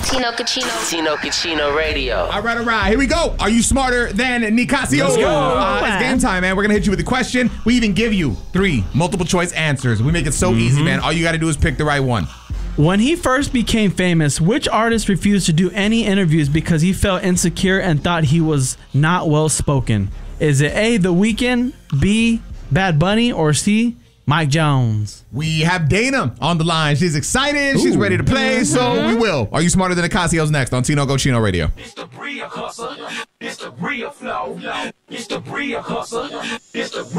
Tino Cucino. Tino Cucino Radio. All right. Here we go. Are you smarter than Nicasio? Let's go. It's game time, man. We're going to hit you with a question. We even give you 3 multiple choice answers. We make it so easy, man. All you got to do is pick the right one. When he first became famous, which artist refused to do any interviews because he felt insecure and thought he was not well spoken? Is it A, The Weeknd, B, Bad Bunny, or C, Mike Jones? We have Dana on the line. She's excited. She's ready to play, so we will. Are you smarter than Nicasio's next on Tino Cochino Radio? It's the real hustle. It's the real flow. It's the real hustle. It's the